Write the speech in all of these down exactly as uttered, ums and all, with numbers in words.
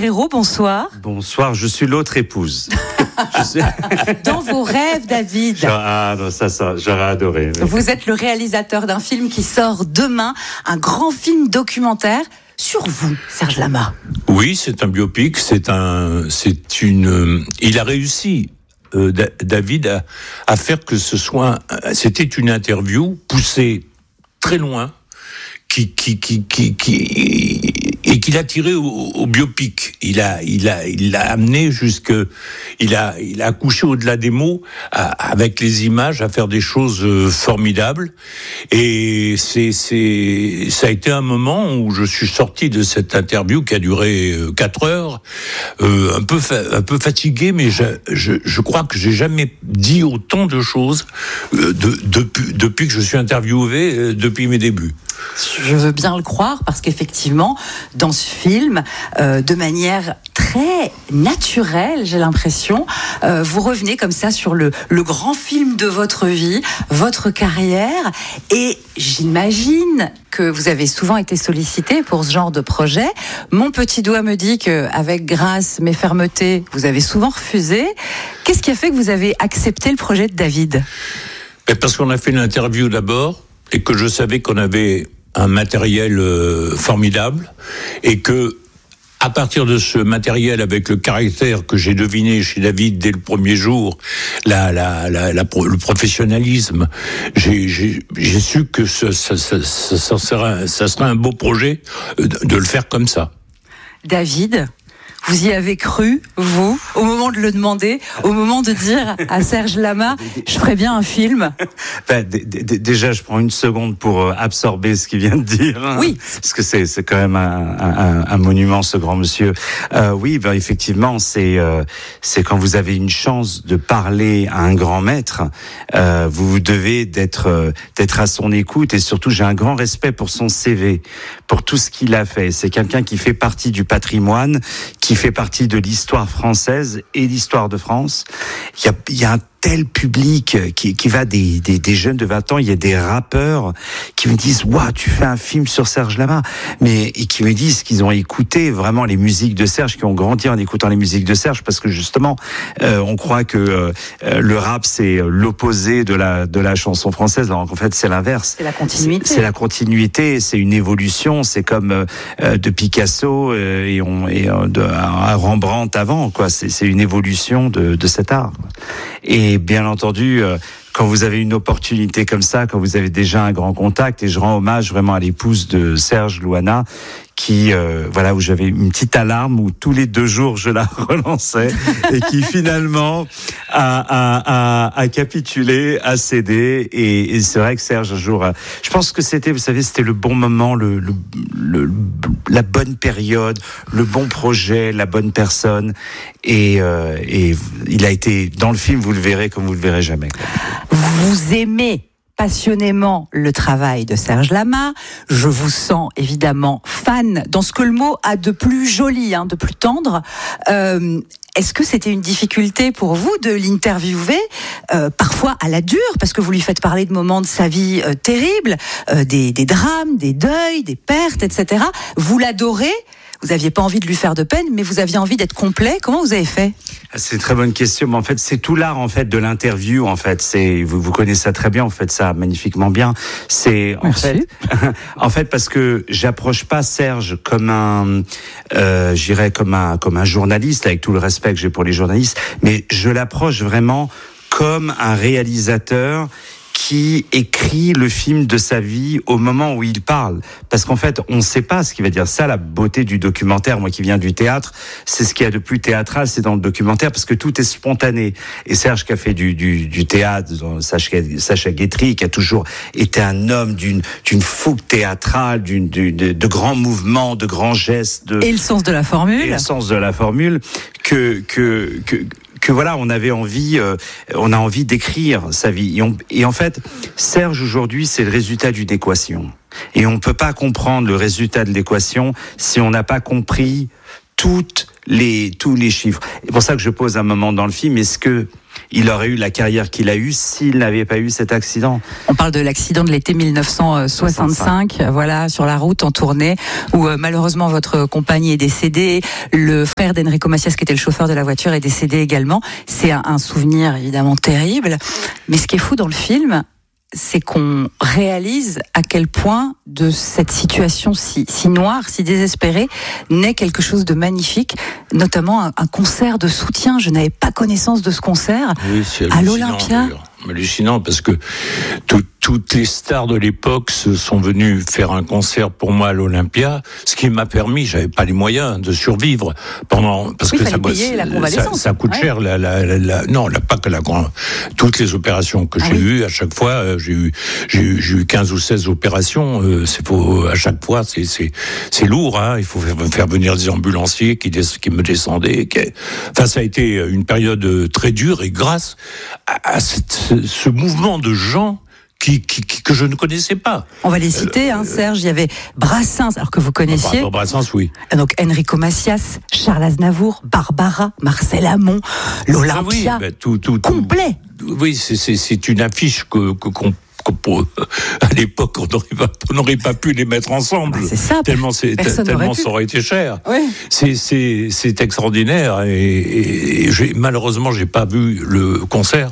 Hérault, bonsoir. Bonsoir, je suis l'autre épouse. je suis... Dans vos rêves, David. Ah non, ça, ça, j'aurais adoré. Mais... Vous êtes le réalisateur d'un film qui sort demain, un grand film documentaire sur vous, Serge Lama. Oui, c'est un biopic, c'est un, c'est une, il a réussi. Euh, David a, à faire que ce soit, c'était une interview poussée très loin, qui, qui, qui, qui, qui et qu'il a tiré au, au biopic. Il a, il a, il l'a amené jusque, il a, il a accouché au-delà des mots, à, avec les images, à faire des choses formidables. Et c'est, c'est, ça a été un moment où je suis sorti de cette interview qui a duré quatre heures, euh, un peu, fa- un peu fatigué, mais je, je, je crois que j'ai jamais dit autant de choses euh, de, depuis, depuis que je suis interviewé, euh, depuis mes débuts. Je veux bien le croire parce qu'effectivement, dans ce film, euh, de manière très naturelle, j'ai l'impression, euh, vous revenez comme ça sur le, le grand film de votre vie, votre carrière, et j'imagine que vous avez souvent été sollicité pour ce genre de projet. Mon petit doigt me dit qu'avec grâce mais fermeté, vous avez souvent refusé. Qu'est-ce qui a fait que vous avez accepté le projet de David ? Parce qu'on a fait une interview d'abord, et que je savais qu'on avait un matériel euh, formidable, et que à partir de ce matériel, avec le caractère que j'ai deviné chez David dès le premier jour, la, la, la, la, le professionnalisme, j'ai, j'ai, j'ai su que ce, ça, ça, ça, ça, serait, ça serait un beau projet de, de le faire comme ça. David, vous y avez cru, vous, au moment de le demander, au moment de dire à Serge Lama, je ferais bien un film. Ben, d- d- déjà, je prends une seconde pour absorber ce qu'il vient de dire. Hein, oui. Parce que c'est, c'est quand même un, un, un monument, ce grand monsieur. Euh, oui, ben, effectivement, c'est, euh, c'est quand vous avez une chance de parler à un grand maître, euh, vous vous devez d'être, euh, d'être à son écoute, et surtout, j'ai un grand respect pour son C V, pour tout ce qu'il a fait. C'est quelqu'un qui fait partie du patrimoine, qui fait partie de l'histoire française et l'histoire de France. Il y a, il y a un tel public qui, qui va des, des, des jeunes de vingt ans, il y a des rappeurs qui me disent « Waouh, tu fais un film sur Serge Lama !» mais et qui me disent qu'ils ont écouté vraiment les musiques de Serge, qui ont grandi en écoutant les musiques de Serge, parce que justement, euh, on croit que euh, le rap, c'est l'opposé de la, de la chanson française, alors qu'en fait, c'est l'inverse. C'est la continuité. C'est, c'est la continuité, c'est une évolution, c'est comme euh, de Picasso euh, et, on, et euh, de, à Rembrandt avant, quoi. C'est, c'est une évolution de, de cet art. Et bien entendu, euh, quand vous avez une opportunité comme ça, quand vous avez déjà un grand contact, et je rends hommage vraiment à l'épouse de Serge, Louana, qui, euh, voilà, où j'avais une petite alarme où tous les deux jours je la relançais et qui finalement a, a, a, a capitulé, a cédé. Et, et c'est vrai que Serge, un jour, je pense que c'était, vous savez, c'était le bon moment, le, le, le, la bonne période, le bon projet, la bonne personne. Et, euh, et il a été, dans le film, vous le verrez comme vous le verrez jamais, quoi. Vous aimez passionnément le travail de Serge Lama. Je vous sens évidemment fan dans ce que le mot a de plus joli, hein, de plus tendre. Euh, est-ce que c'était une difficulté pour vous de l'interviewer, euh, parfois à la dure, parce que vous lui faites parler de moments de sa vie euh, terribles, euh, des, des drames, des deuils, des pertes, et cetera. Vous l'adorez. Vous n'aviez pas envie de lui faire de peine, mais vous aviez envie d'être complet. Comment vous avez fait ? C'est une très bonne question, mais en fait, c'est tout l'art en fait de l'interview. En fait, c'est vous, vous connaissez ça très bien. Vous faites ça magnifiquement bien. C'est en Merci. fait, en fait, parce que j'approche pas Serge comme un, euh, j'irais comme un comme un journaliste, avec tout le respect que j'ai pour les journalistes, mais je l'approche vraiment comme un réalisateur qui écrit le film de sa vie au moment où il parle. Parce qu'en fait, on ne sait pas ce qu'il va dire. Ça, la beauté du documentaire, moi qui viens du théâtre, c'est ce qu'il y a de plus théâtral, c'est dans le documentaire, parce que tout est spontané. Et Serge qui a fait du, du, du théâtre, Sacha, Sacha Guitry, qui a toujours été un homme d'une, d'une fougue théâtrale, d'une, d'une, de, de grands mouvements, de grands gestes. De, et le sens de la formule. Et le sens de la formule, que... que, que que voilà, on avait envie, euh, on a envie d'écrire sa vie. Et, on, et en fait, Serge aujourd'hui, c'est le résultat d'une équation. Et on ne peut pas comprendre le résultat de l'équation si on n'a pas compris toutes les, tous les chiffres. C'est pour ça que je pose un moment dans le film, est-ce que il aurait eu la carrière qu'il a eue s'il n'avait pas eu cet accident? On parle de l'accident de l'été mille neuf cent soixante-cinq, voilà, sur la route en tournée, où euh, malheureusement votre compagnie est décédée, le frère d'Enrico Macias, qui était le chauffeur de la voiture, est décédé également. C'est un, un souvenir évidemment terrible, mais ce qui est fou dans le film, c'est qu'on réalise à quel point de cette situation si, si noire, si désespérée, naît quelque chose de magnifique, notamment un, un concert de soutien. Je n'avais pas connaissance de ce concert oui, c'est à l'Olympia. Hallucinant, parce que tout, toutes les stars de l'époque se sont venues faire un concert pour moi à l'Olympia, ce qui m'a permis, j'avais pas les moyens de survivre pendant, parce oui, que ça, la ça, ça coûte ouais. cher, la, la, la, la, non, la, pas que la grande, toutes les opérations que ah j'ai oui. eues, à chaque fois, j'ai eu, j'ai eu, j'ai eu quinze ou seize opérations, euh, c'est faut, à chaque fois, c'est, c'est, c'est lourd, hein, il faut faire, faire venir des ambulanciers qui, des, qui me descendaient, qui, enfin, ça a été une période très dure, et grâce à, à cette, ce mouvement de gens qui, qui, qui, que je ne connaissais pas. On va les citer, euh, hein, Serge. Il y avait Brassens, alors que vous connaissiez. Bah, Brassens, oui. Donc Enrico Macias, Charles Aznavour, Barbara, Marcel Amont, l'Olympia. Ah oui, bah, tout, tout, tout, complet. Oui, c'est, c'est, c'est une affiche que, que qu'on Pour, à l'époque, on n'aurait pas, on n'aurait pas pu les mettre ensemble. C'est ça. Tellement, c'est, tellement ça aurait été cher. Oui. C'est, c'est, c'est extraordinaire. Et, et, et j'ai, malheureusement, j'ai pas vu le concert.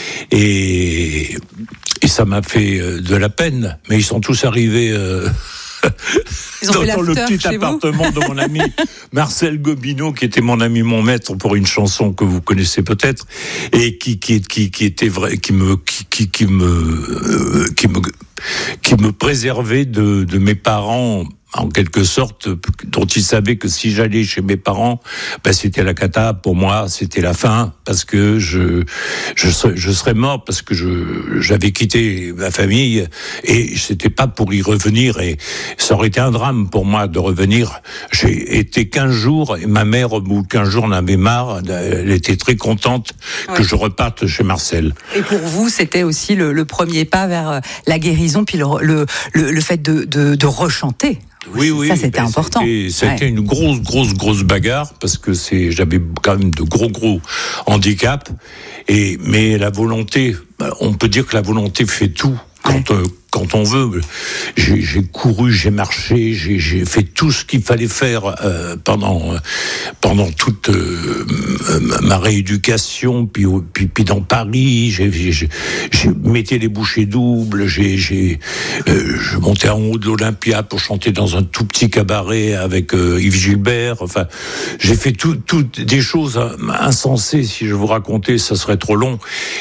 Et, et ça m'a fait de la peine. Mais ils sont tous arrivés. Euh, Ils ont dans, fait dans le petit appartement de mon ami Marcel Gobineau, qui était mon ami, mon maître pour une chanson que vous connaissez peut-être, et qui qui qui, qui était vrai, qui me qui qui, qui me euh, qui me qui me préservait de de mes parents, en quelque sorte, dont il savait que si j'allais chez mes parents, ben c'était la cata pour moi, c'était la fin, parce que je je serais, je serais mort, parce que je j'avais quitté ma famille et c'était pas pour y revenir, et ça aurait été un drame pour moi de revenir. J'ai été quinze jours et ma mère, au bout de quinze jours, en avait marre. Elle était très contente que ouais. je reparte chez Marcel. Et pour vous, c'était aussi le, le premier pas vers la guérison, puis le le le, le fait de de, de rechanter. Oui, oui, ça c'était ben, important. C'était, ça a été ouais. une grosse, grosse, grosse bagarre, parce que c'est, j'avais quand même de gros, gros handicaps. Et mais la volonté, on peut dire que la volonté fait tout. Quand, ouais. euh, quand on veut, j'ai, j'ai couru, j'ai marché, j'ai, j'ai fait tout ce qu'il fallait faire euh, pendant euh, pendant toute euh, ma rééducation, puis, puis puis dans Paris, j'ai, j'ai, j'ai, j'ai mettais les bouchées doubles, j'ai j'ai euh, je montais en haut de l'Olympia pour chanter dans un tout petit cabaret avec euh, Yves Gilbert. Enfin, j'ai fait tout, toutes des choses insensées. Si je vous racontais, ça serait trop long.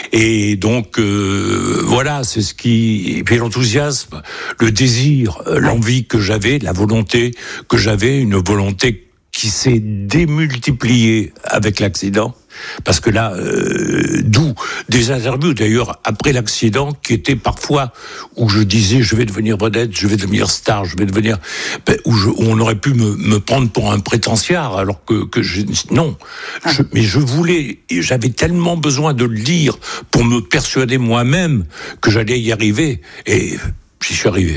Et donc euh, voilà, c'est ce qui et puis l'enthousiasme, le désir, l'envie que j'avais, la volonté que j'avais, une volonté qui s'est démultipliée avec l'accident. Parce que là, euh, d'où des interviews d'ailleurs après l'accident qui étaient parfois où je disais je vais devenir vedette, je vais devenir star, je vais devenir ben, où, je, où on aurait pu me, me prendre pour un prétentiaire alors que, que je, non, je, mais je voulais, et j'avais tellement besoin de le dire pour me persuader moi-même que j'allais y arriver, et j'y suis arrivé.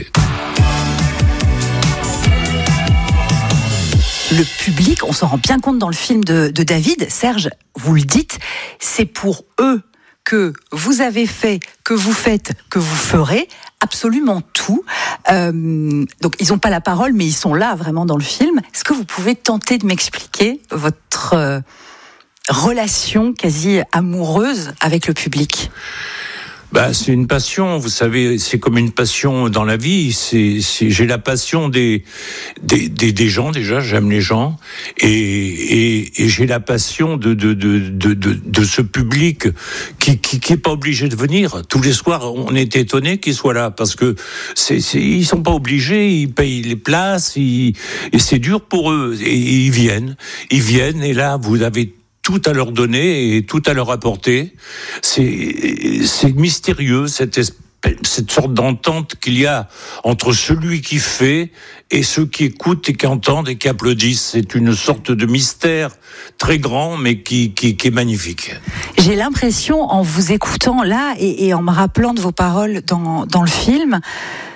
Le public, on s'en rend bien compte dans le film de, de David, Serge, vous le dites, c'est pour eux que vous avez fait, que vous faites, que vous ferez absolument tout. Euh, donc ils n'ont pas la parole, mais ils sont là vraiment dans le film. Est-ce que vous pouvez tenter de m'expliquer votre euh, relation quasi amoureuse avec le public ? Bah, c'est une passion, vous savez, c'est comme une passion dans la vie. C'est, c'est j'ai la passion des, des, des, des gens déjà. J'aime les gens, et, et, et j'ai la passion de, de, de, de, de, de ce public qui, qui, qui est pas obligé de venir tous les soirs. On est étonné qu'ils soient là parce que c'est, c'est, ils sont pas obligés. Ils payent les places, ils, et c'est dur pour eux. Et, et ils viennent, ils viennent, et là vous avez tout à leur donner et tout à leur apporter. C'est, c'est mystérieux, cette, espèce, cette sorte d'entente qu'il y a entre celui qui fait et ceux qui écoutent et qui entendent et qui applaudissent. C'est une sorte de mystère très grand, mais qui, qui, qui est magnifique. J'ai l'impression, en vous écoutant là et, et en me rappelant de vos paroles dans, dans le film,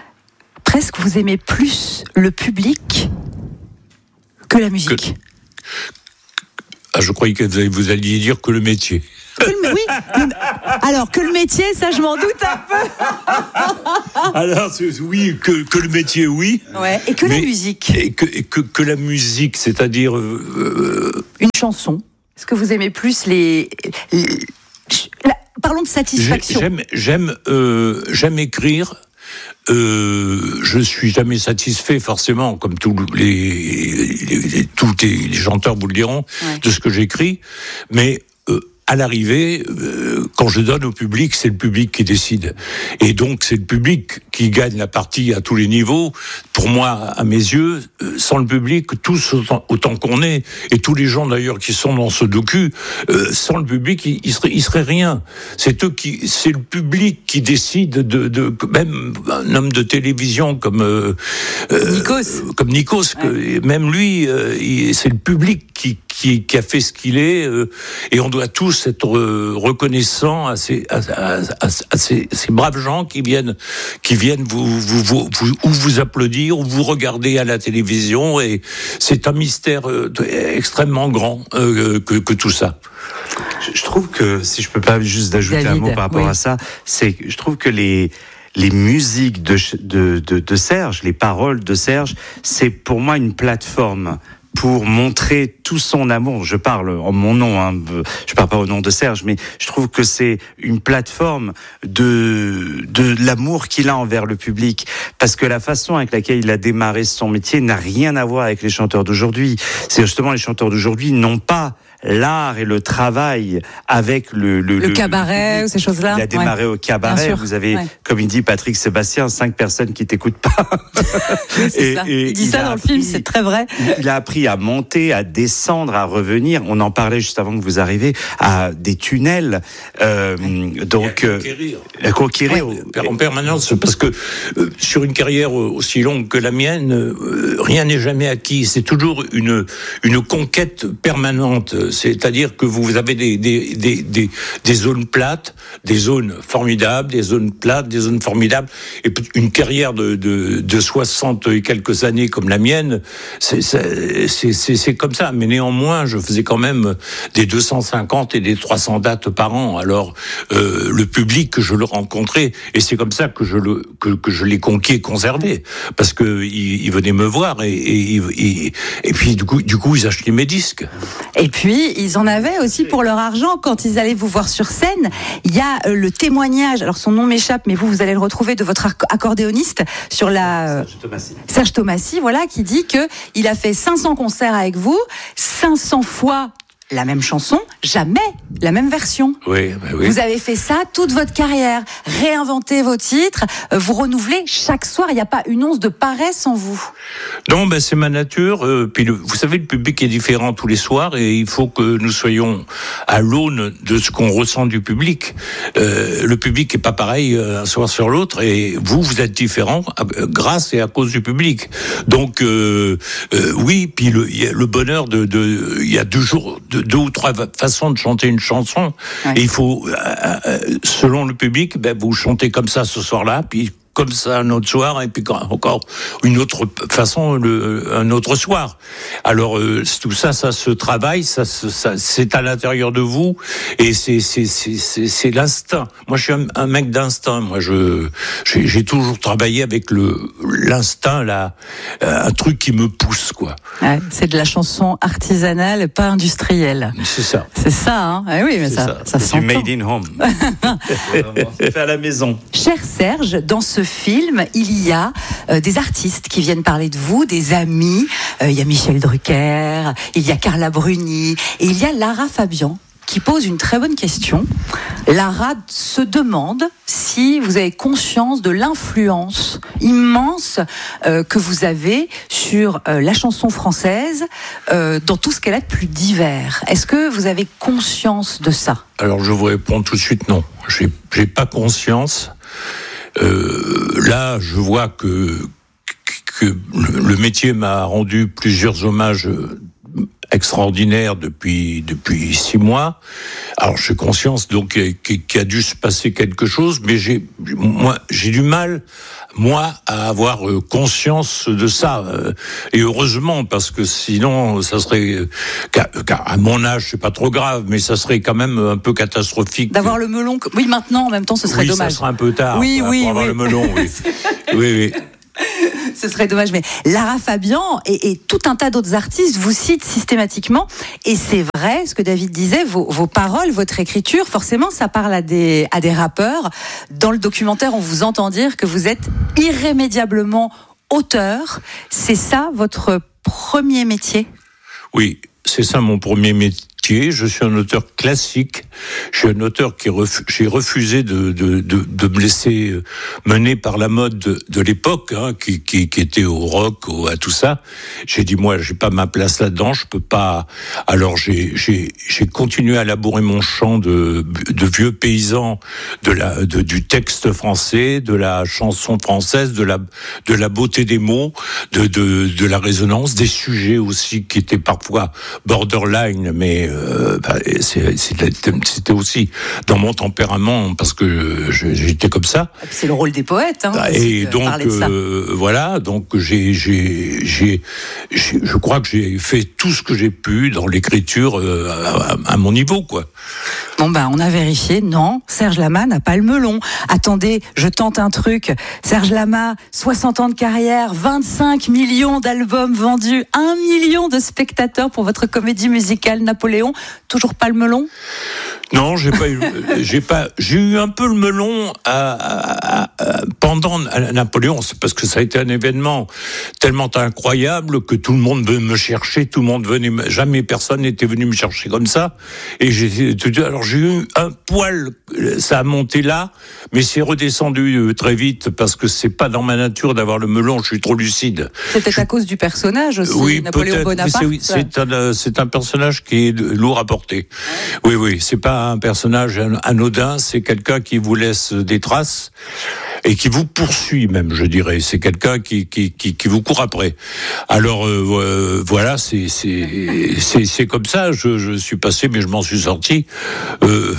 presque vous aimez plus le public que la musique. Que... Ah, je croyais que vous, vous alliez dire que le métier. Que le, oui, le, alors que le métier, ça je m'en doute un peu. Alors oui, que, que le métier, oui. Ouais, et que la musique. Et que, et que, que la musique, c'est-à-dire... Euh, Une chanson. Est-ce que vous aimez plus les... les la, parlons de satisfaction. J'aime, j'aime, euh, j'aime écrire. Euh, je suis jamais satisfait forcément, comme tous les, les, les, tous les, les chanteurs vous le diront, ouais. de ce que j'écris. Mais... Euh, à l'arrivée, euh, quand je donne au public, c'est le public qui décide. Et donc, c'est le public qui gagne la partie à tous les niveaux. Pour moi, à mes yeux, euh, sans le public, tous autant, autant qu'on est, et tous les gens d'ailleurs qui sont dans ce docu, euh, sans le public, il, il serait, il serait rien. C'est eux qui, c'est le public qui décide de, de même un homme de télévision comme euh, Nikos, euh, comme Nikos, ouais. que, même lui, euh, il, c'est le public qui, qui, qui a fait ce qu'il est, euh, et on doit tous être reconnaissant à ces, à, à, à, à ces, ces braves gens qui viennent, qui viennent vous, vous, vous, vous, ou vous applaudir, ou vous regarder à la télévision, et c'est un mystère euh, extrêmement grand euh, que, que tout ça. Je trouve que, si je peux pas juste ajouter David, un mot par rapport oui. à ça, c'est que je trouve que les les musiques de, de, de, de Serge, les paroles de Serge, c'est pour moi une plateforme pour montrer tout son amour. Je parle en mon nom, hein, je parle pas au nom de Serge, mais je trouve que c'est une plateforme de de l'amour qu'il a envers le public, parce que la façon avec laquelle il a démarré son métier n'a rien à voir avec les chanteurs d'aujourd'hui. C'est justement les chanteurs d'aujourd'hui n'ont pas l'art et le travail avec le le, le, le cabaret le ou ces choses-là. Il a démarré ouais. au cabaret. Vous avez, ouais. comme il dit Patrick Sébastien, cinq personnes qui t'écoutent pas. Oui, c'est et, ça. Et il dit il ça dans appris, le film, c'est très vrai. Il a appris à monter, à descendre, à revenir. On en parlait juste avant que vous arriviez, à des tunnels. Euh, donc, à conquérir, à conquérir ouais, en permanence, parce que euh, sur une carrière aussi longue que la mienne, euh, rien n'est jamais acquis. C'est toujours une une conquête permanente. C'est-à-dire que vous avez des, des, des, des, des zones plates, des zones formidables, des zones plates, des zones formidables. Et une carrière de, de, de soixante et quelques années comme la mienne, c'est, c'est, c'est, c'est comme ça. Mais néanmoins, je faisais quand même des deux cent cinquante et des trois cents dates par an. Alors, euh, le public que je le rencontrais, et c'est comme ça que je, le, que, que je l'ai conquis et conservé. Parce que ils, ils venaient me voir, et, et, et, et puis du coup, du coup, ils achetaient mes disques. Et puis, ils en avaient aussi pour leur argent quand ils allaient vous voir sur scène. Il y a euh, le témoignage, alors son nom m'échappe, mais vous, vous allez le retrouver, de votre accordéoniste sur la... Euh, Serge Tomassi. Serge Tomassi, voilà, qui dit qu'il a fait cinq cents concerts avec vous, cinq cents fois la même chanson, jamais la même version. Oui, bah oui. Vous avez fait ça toute votre carrière, réinventer vos titres, vous renouvelez chaque soir, il n'y a pas une once de paresse en vous. Non, ben c'est ma nature. Euh, puis le, vous savez, le public est différent tous les soirs, et il faut que nous soyons à l'aune de ce qu'on ressent du public. Euh, le public est pas pareil un soir sur l'autre, et vous, vous êtes différent grâce et à cause du public. Donc euh, euh, oui, puis le, y a le bonheur de, de, il y a deux jours. De, deux ou trois façons de chanter une chanson, ouais. Et il faut, euh, selon le public, ben vous chantez comme ça ce soir-là, puis comme ça un autre soir, et puis encore une autre façon le, un autre soir. Alors euh, tout ça, ça se travaille, ça, ça c'est à l'intérieur de vous, et c'est c'est c'est c'est, c'est l'instinct. Moi, je suis un, un mec d'instinct. Moi, je j'ai, j'ai toujours travaillé avec le l'instinct, là, euh, un truc qui me pousse, quoi. Ouais, c'est de la chanson artisanale, pas industrielle. C'est ça. C'est ça, hein. Eh oui, mais c'est ça, ça, ça c'est du made in home. C'est fait à la maison. Cher Serge, dans ce film, il y a euh, des artistes qui viennent parler de vous, des amis. Euh, il y a Michel Drucker, il y a Carla Bruni, et il y a Lara Fabian qui pose une très bonne question. Lara se demande si vous avez conscience de l'influence immense euh, que vous avez sur euh, la chanson française, euh, dans tout ce qu'elle a de plus divers. Est-ce que vous avez conscience de ça ? Alors je vous réponds tout de suite non. J'ai, j'ai pas conscience. Euh, là, je vois que, que le métier m'a rendu plusieurs hommages extraordinaire depuis depuis six mois. Alors j'ai conscience donc qu'il a dû se passer quelque chose, mais j'ai moi j'ai du mal moi à avoir conscience de ça, et heureusement, parce que sinon ça serait à mon âge c'est pas trop grave, mais ça serait quand même un peu catastrophique d'avoir le melon. Oui, maintenant en même temps ce serait oui, dommage. Ça serait un peu tard. Oui, pour oui, avoir oui. le melon. Oui, oui, oui. Ce serait dommage, mais Lara Fabian et, et tout un tas d'autres artistes vous citent systématiquement, et c'est vrai ce que David disait, vos, vos paroles, votre écriture, forcément ça parle à des, à des rappeurs. Dans le documentaire, on vous entend dire que vous êtes irrémédiablement auteur. C'est ça votre premier métier ? Oui, c'est ça mon premier métier. Je suis un auteur classique. Je suis un auteur qui refu- j'ai refusé de, de, de, de me laisser mener par la mode de, de l'époque, hein, qui, qui, qui était au rock, au, à tout ça. J'ai dit, moi, j'ai pas ma place là-dedans, je peux pas. Alors, j'ai, j'ai, j'ai continué à labourer mon champ de, de vieux paysans, de la, de, du texte français, de la chanson française, de la, de la beauté des mots, de, de, de la résonance, des sujets aussi qui étaient parfois borderline, mais Euh, bah, c'est, c'était aussi dans mon tempérament, parce que je, j'étais comme ça. C'est le rôle des poètes, hein, et donc de ça. euh, voilà, donc j'ai, j'ai, j'ai, j'ai, je crois que j'ai fait tout ce que j'ai pu dans l'écriture euh, à, à mon niveau, quoi. Bon ben, on a vérifié. Non, Serge Lama n'a pas le melon. Attendez, je tente un truc. Serge Lama, soixante ans de carrière, vingt-cinq millions d'albums vendus, un million de spectateurs pour votre comédie musicale Napoléon. Toujours pas le melon ? Non, j'ai pas eu, j'ai pas, j'ai eu un peu le melon à, à, à, pendant Napoléon, c'est parce que ça a été un événement tellement incroyable que tout le monde venait me chercher, tout le monde venait, jamais personne n'était venu me chercher comme ça, et j'ai, alors j'ai eu un poil, ça a monté là, mais c'est redescendu très vite parce que c'est pas dans ma nature d'avoir le melon, je suis trop lucide. C'était je... à cause du personnage aussi, oui, Napoléon peut-être, Bonaparte. Mais c'est, c'est, un, c'est un personnage qui est lourd à porter. Oui, oui, c'est pas un personnage anodin, c'est quelqu'un qui vous laisse des traces et qui vous poursuit même, je dirais. C'est quelqu'un qui qui qui, qui vous court après. Alors euh, voilà, c'est c'est c'est c'est comme ça. Je je suis passé, mais je m'en suis sorti. Euh...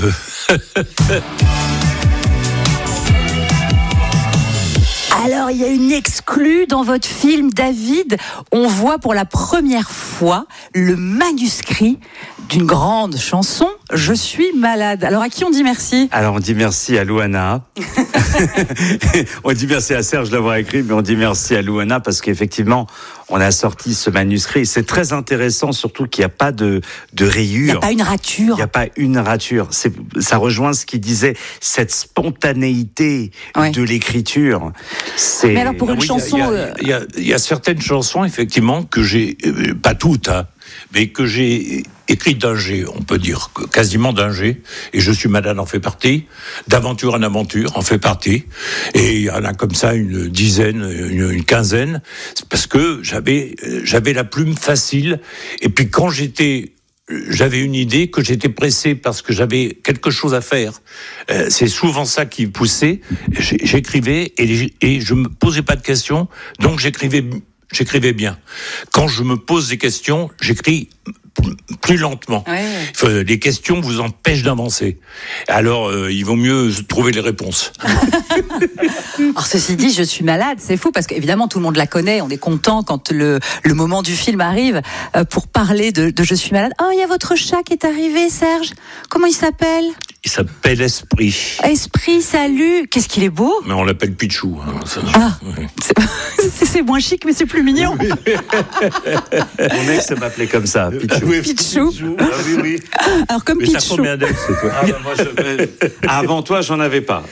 Alors, il y a une exclue dans votre film, David. On voit pour la première fois le manuscrit d'une grande chanson, Je suis malade. Alors, à qui on dit merci ? Alors, on dit merci à Louana. On dit merci à Serge d'avoir écrit, mais on dit merci à Louana parce qu'effectivement, on a sorti ce manuscrit. C'est très intéressant, surtout qu'il n'y a pas de, de rayures. Il n'y a pas une rature. Il n'y a pas une rature. C'est, ça rejoint ce qu'il disait, cette spontanéité ouais. de l'écriture. C'est... Mais alors, pour une oui, chanson... Il y, euh... y, y, y a certaines chansons, effectivement, que j'ai... Euh, pas toutes, hein, mais que j'ai écrites d'un G, on peut dire, quasiment d'un G, et Je suis malade en fait partie, D'aventure en aventure en fait partie, et il y en a comme ça une dizaine, une, une quinzaine, parce que j'avais, j'avais la plume facile, et puis quand j'étais... j'avais une idée, que j'étais pressé parce que j'avais quelque chose à faire. Euh, c'est souvent ça qui poussait. J'écrivais et, et je me posais pas de questions, donc j'écrivais, j'écrivais bien. Quand je me pose des questions, j'écris plus lentement. Ouais, ouais. Enfin, les questions vous empêchent d'avancer. Alors, euh, il vaut mieux trouver les réponses. Alors, ceci dit, Je suis malade, c'est fou, parce qu'évidemment, tout le monde la connaît. On est content quand le, le moment du film arrive euh, pour parler de, de Je suis malade. Oh, il y a votre chat qui est arrivé, Serge. Comment il s'appelle ? Il s'appelle Esprit. Esprit, salut. Qu'est-ce qu'il est beau. Mais on l'appelle Pichou. Hein, ça, ah, ouais. c'est, c'est moins chic, mais c'est plus mignon. Mon ex m'appelait comme ça, Pichou. Oui, Pichou. Pichou. Ah, oui, oui. Alors, comme mais Pichou. T'as combien d'ex, toi ? Ah, bah, moi, je... Avant toi, j'en avais pas.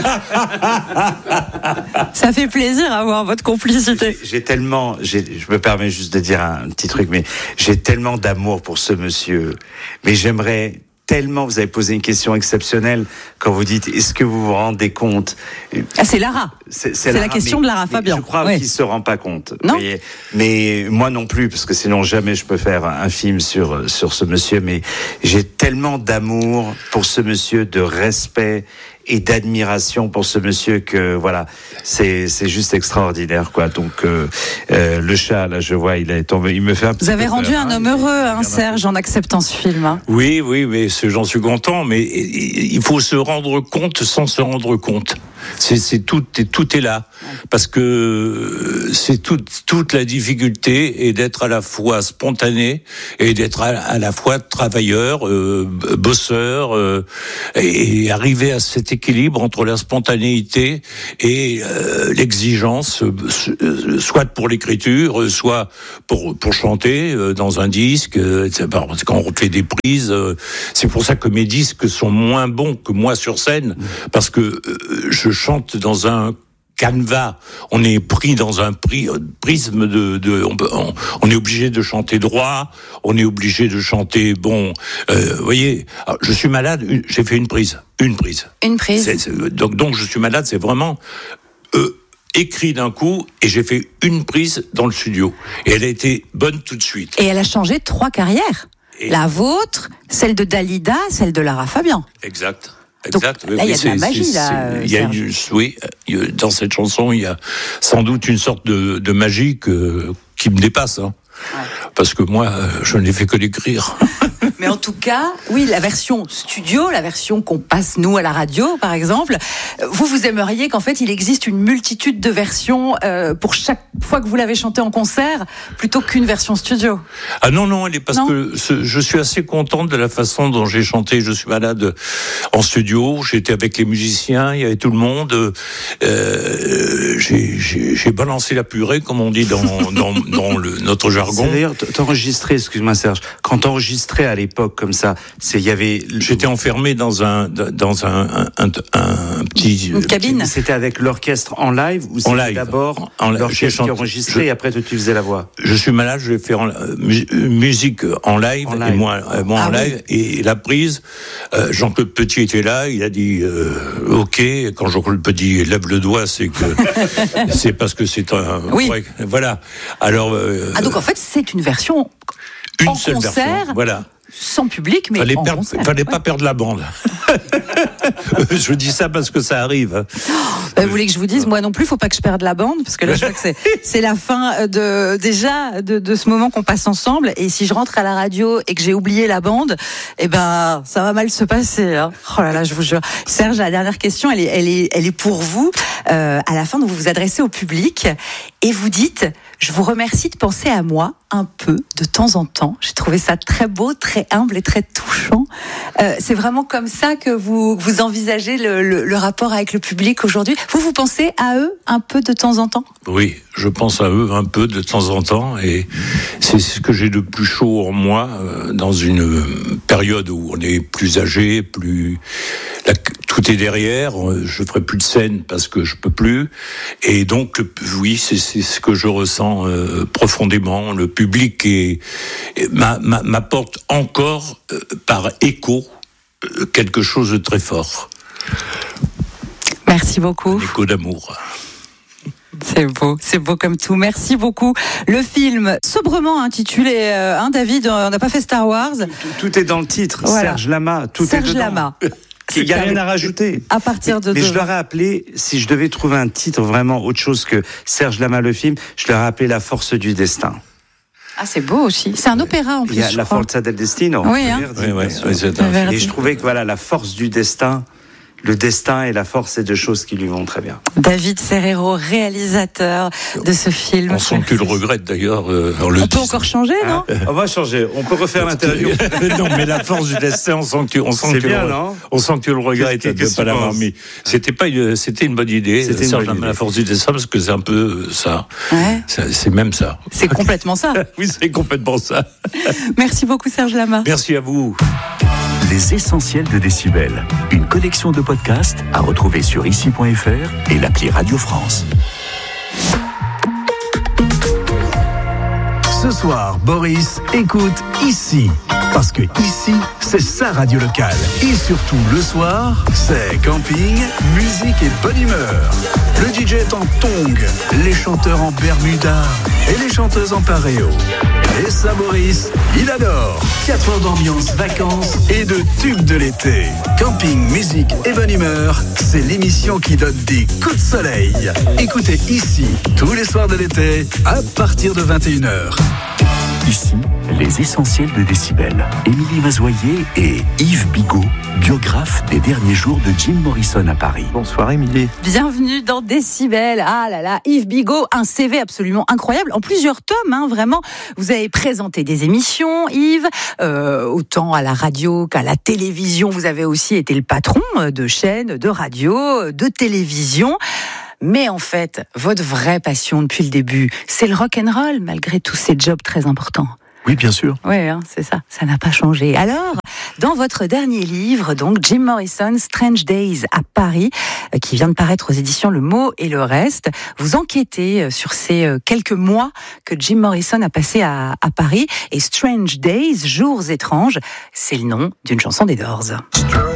Ça fait plaisir d'avoir votre complicité. J'ai, j'ai tellement, j'ai, je me permets juste de dire un petit truc, mais j'ai tellement d'amour pour ce monsieur. Mais j'aimerais tellement, vous avez posé une question exceptionnelle quand vous dites, est-ce que vous vous rendez compte ? Ah, c'est Lara. C'est, c'est, c'est Lara, la question mais, de Lara Fabian. Je crois oui. qu'il se rend pas compte. Non. Mais, mais moi non plus, parce que sinon jamais je peux faire un film sur, sur ce monsieur. Mais j'ai tellement d'amour pour ce monsieur, de respect et d'admiration pour ce monsieur que voilà, c'est c'est juste extraordinaire quoi. Donc euh, euh, le chat là, je vois, il est tombé, il me fait un petit Vous avez peu rendu peur, un hein, homme heureux, hein, Serge, en acceptant ce film. Hein. Oui, oui, mais j'en suis content, mais il faut se rendre compte sans se rendre compte. C'est, c'est tout, tout est là, parce que c'est toute toute la difficulté est d'être à la fois spontané et d'être à, à la fois travailleur, euh, bosseur, euh, et arriver à cet équilibre entre la spontanéité et euh, l'exigence, euh, soit pour l'écriture, soit pour pour chanter euh, dans un disque. Euh, quand on fait des prises, euh, c'est pour ça que mes disques sont moins bons que moi sur scène, parce que euh, je chante dans un canevas, on est pris dans un pri- prisme de, de on, peut, on, on est obligé de chanter droit, on est obligé de chanter bon. Euh, vous voyez, alors, je suis malade, une, j'ai fait une prise, une prise, une prise. C'est, c'est, donc donc je suis malade, c'est vraiment euh, écrit d'un coup, et j'ai fait une prise dans le studio, et elle a été bonne tout de suite. Et elle a changé trois carrières. Et la vôtre, celle de Dalida, celle de Lara Fabian. Exact. Exact. Donc, là, il y a de la magie, là. Il y a une, oui, dans cette chanson, il y a sans doute une sorte de, de magie que, qui me dépasse. Hein. Ouais. Parce que moi, je n'ai fait que l'écrire. Mais en tout cas, oui, la version studio, la version qu'on passe nous à la radio, par exemple, vous, vous aimeriez qu'en fait, il existe une multitude de versions euh, pour chaque fois que vous l'avez chanté en concert, plutôt qu'une version studio. Ah non, non, elle est parce non. que ce, je suis assez contente de la façon dont j'ai chanté Je suis malade en studio. J'étais avec les musiciens, il y avait tout le monde. Euh, j'ai, j'ai, j'ai balancé la purée, comme on dit dans, dans, dans le, notre jargon. C'est d'ailleurs, t'enregistrais, excuse-moi Serge, quand t'enregistrais à l'époque comme ça, c'est il y avait. J'étais enfermé dans un dans un un, un, un petit. Une cabine. C'était avec l'orchestre en live ou c'était live. D'abord en, en l'orchestre qui enregistrait je, et après toi tu faisais la voix. Je suis malade, je vais faire en, euh, musique en live, en live. et moi, euh, moi ah, en live oui. Et la prise. Euh, Jean-Claude Petit était là, il a dit euh, OK. Quand Jean-Claude Petit lève le doigt, c'est que c'est parce que c'est un. Oui. Ouais, voilà. Alors. Euh, ah donc en fait c'est une version. Une en seule concert, version. Voilà. Sans public, mais fallait en perdre, concert. Fallait ouais. pas perdre la bande. Je dis ça parce que ça arrive. Oh, bah, vous voulez que je vous dise, moi non plus, faut pas que je perde la bande, parce que là, je crois que c'est, c'est la fin de, déjà, de, de ce moment qu'on passe ensemble. Et si je rentre à la radio et que j'ai oublié la bande, eh ben, ça va mal se passer, hein. Oh là là, je vous jure. Serge, la dernière question, elle est, elle est, elle est pour vous. Euh, à la fin, vous vous adressez au public et vous dites, je vous remercie de penser à moi un peu de temps en temps. J'ai trouvé ça très beau, très humble et très touchant. Euh, c'est vraiment comme ça que vous, vous envisagez le, le, le rapport avec le public aujourd'hui. Vous, vous pensez à eux un peu de temps en temps ? Oui, je pense à eux un peu de temps en temps, et c'est ce que j'ai de plus chaud en moi euh, dans une période où on est plus âgé, plus la, tout est derrière. Je ferai plus de scène parce que je peux plus, et donc oui, c'est, c'est ce que je ressens euh, profondément. Le public est, est, m'a, m'a, m'apporte encore euh, par écho euh, quelque chose de très fort. Merci beaucoup. Un écho d'amour. C'est beau, c'est beau comme tout. Merci beaucoup. Le film, sobrement intitulé, euh, hein, David, on n'a pas fait Star Wars. Tout, tout est dans le titre. Voilà. Serge Lama, tout Serge est dedans. Lama. Il n'y a rien à rajouter. À partir de mais, mais je leur ai appelé, si je devais trouver un titre vraiment autre chose que Serge Lama le film, je leur ai appelé La Force du Destin. Ah, c'est beau aussi. C'est un opéra en plus. Il y a La Forza del Destino. Oui, hein. Verdi, oui, oui, oui, c'est un... Et je trouvais que voilà, la force du destin. Le destin et la force, c'est deux choses qui lui vont très bien. David Serrero, réalisateur de ce film. On sent que tu le regrettes d'ailleurs. Euh, on on peut encore changer, non hein? On va changer. On peut refaire l'interview. Non, mais la force du destin, on sent que tu, on sent c'est que bien, le, non on sent que tu le regrettes de ne pas l'avoir mis. C'était pas, une, c'était une bonne idée. C'était ça, une bonne idée. La force du destin, parce que c'est un peu ça. Ouais. C'est, c'est même ça. C'est complètement ça. Oui, c'est complètement ça. Merci beaucoup, Serge Lama. Merci à vous. Les essentiels de Décibel, une collection de podcasts à retrouver sur ici point f r et l'appli Radio France. Ce soir, Boris écoute Ici, parce que ici, c'est sa radio locale. Et surtout, le soir, c'est camping, musique et bonne humeur. Le D J est en tongs, les chanteurs en bermuda et les chanteuses en paréo. Et ça, Maurice, il adore. quatre heures d'ambiance vacances et de tubes de l'été. Camping, musique et bonne humeur, c'est l'émission qui donne des coups de soleil. Écoutez ici, tous les soirs de l'été, à partir de vingt et une heures. Ici, les essentiels de Décibel. Émilie Mazoyer et Yves Bigot, biographes des derniers jours de Jim Morrison à Paris. Bonsoir Émilie. Bienvenue dans Décibel. Ah là là, Yves Bigot, un C V absolument incroyable, en plusieurs tomes, hein, vraiment. Vous avez présenté des émissions, Yves, euh, autant à la radio qu'à la télévision. Vous avez aussi été le patron de chaînes, de radio, de télévision. Mais en fait, votre vraie passion depuis le début, c'est le rock'n'roll, malgré tous ces jobs très importants. Oui, bien sûr. Oui, hein, c'est ça, ça n'a pas changé. Alors, dans votre dernier livre, donc Jim Morrison, Strange Days à Paris, euh, qui vient de paraître aux éditions Le Mot et le Reste, vous enquêtez sur ces euh, quelques mois que Jim Morrison a passé à, à Paris. Et Strange Days, Jours étranges, c'est le nom d'une chanson des Doors.